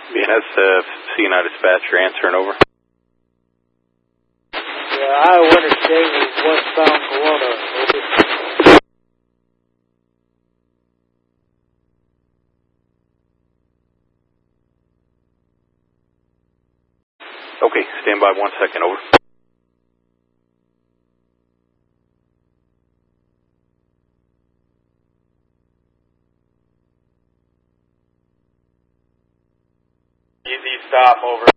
BNS, CNI dispatcher answering over. Yeah, Iowa Interstate is westbound Corona. Okay, stand by 1 second, over. Easy stop, over.